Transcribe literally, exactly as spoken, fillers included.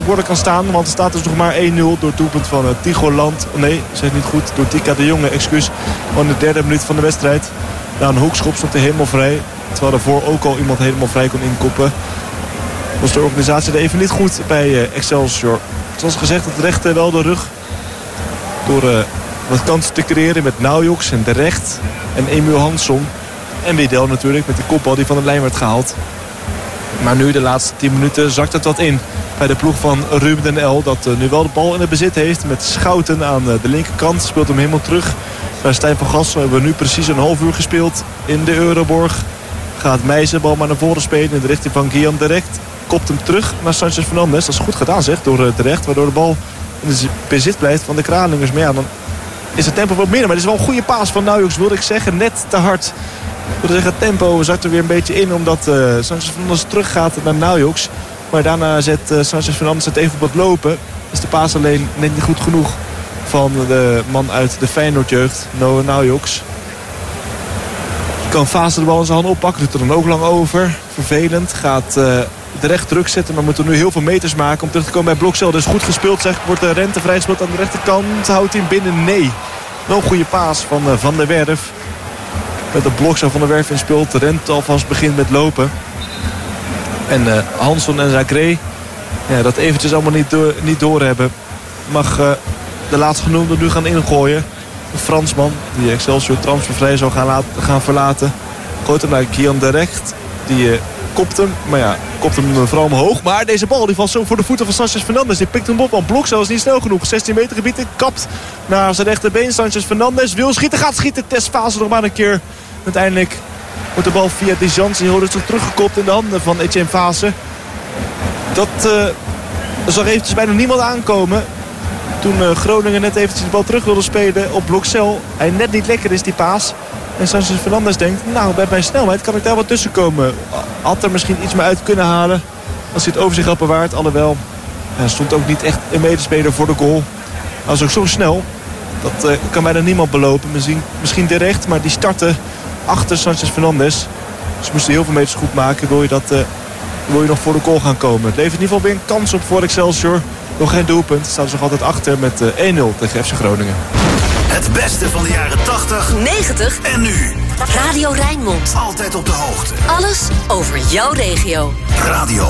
worden kan staan. Want er staat dus nog maar één nul door het doelpunt van uh, Tigoland. Nee, zeg niet goed. Door Tika de Jonge, excuus. Van de derde minuut van de wedstrijd. Na een hoekschop stond hij helemaal vrij. Terwijl daarvoor ook al iemand helemaal vrij kon inkoppen. Was de organisatie er even niet goed bij uh, Excelsior. Zoals gezegd, het rechte wel de rug. Door uh, wat kansen te creëren met Naujoks en De Recht. En Emiel Hansson. En Wedel natuurlijk met de kopbal die van de lijn werd gehaald. Maar nu de laatste tien minuten zakt het wat in. Bij de ploeg van Ruben den El. Dat uh, nu wel de bal in het bezit heeft. Met Schouten aan uh, de linkerkant. Speelt hem helemaal terug. Bij Stijn van Gassel hebben we nu precies een half uur gespeeld in de Euroborg. Gaat Meijzen bal maar naar voren spelen in de richting van Guillaume De Recht. Kopt hem terug naar Sanchez Fernandes. Dat is goed gedaan zeg door uh, De Recht. Waardoor de bal in het bezit blijft van de Kralingers. Maar ja, dan is het tempo wat minder. Maar het is wel een goede paas van Naujoks, wilde ik zeggen. Net te hard. Ik wilde zeggen, het tempo zakt er weer een beetje in. Omdat uh, Sanchez Fernandes teruggaat naar Naujoks. Maar daarna zet uh, Sanchez Fernandes het even op het lopen. Is de paas alleen net niet goed genoeg van de man uit de Feyenoordjeugd, Noah Naujoks. Kan Fase de bal in zijn hand oppakken. Doet er dan ook lang over. Vervelend. Gaat uh, De Recht druk zetten. Maar moet er nu heel veel meters maken om terug te komen bij Blokcel. Dus goed gespeeld zeg. Wordt de Rente vrijgespeeld aan de rechterkant. Houdt hij hem binnen? Nee. Wel een goede paas van uh, Van der Werf. Met de Blokcel van der Werf in speelt. De Rente alvast begint met lopen. En uh, Hansson en Zagré. Ja, dat eventjes allemaal niet, door, niet doorhebben. Mag uh, de laatstgenoemde nu gaan ingooien. Een Fransman die Excelsior transfervrij zou gaan, laten, gaan verlaten. Gooit hem naar Guillaume De Recht. Die uh, kopt hem. Maar ja, kopt hem vooral omhoog. Maar deze bal die valt zo voor de voeten van Sanchez Fernandes. Die pikt hem op. Want Blokcel is niet snel genoeg. zestien meter gebied. Kapt naar zijn rechterbeen. Sanchez Fernandes wil schieten. Gaat schieten. Testfase nog maar een keer. Uiteindelijk wordt de bal via Dijans heel rustig teruggekopt in de handen van Etienne Fase. Dat uh, zag eventjes bijna niemand aankomen. Toen uh, Groningen net eventjes de bal terug wilde spelen op Blokcel. Hij net niet lekker is die paas. En Sanchez Fernandes denkt, nou bij mijn snelheid kan ik daar wat tussen komen. Had er misschien iets meer uit kunnen halen. Als hij het over zich had bewaard. Alhoewel, hij stond ook niet echt een medespeler voor de goal. Hij was ook zo snel. Dat uh, kan bijna niemand belopen. Misschien, misschien De Recht, maar die startte achter Sanchez Fernandes. Dus ze moesten heel veel meters goed maken. Wil je, dat, uh, wil je nog voor de goal gaan komen. Het levert in ieder geval weer een kans op voor Excelsior. Nog geen doelpunt. Staan ze nog altijd achter met uh, één nul tegen F C Groningen. Het beste van de jaren tachtig, negentig en nu. Radio Rijnmond. Altijd op de hoogte. Alles over jouw regio. Radio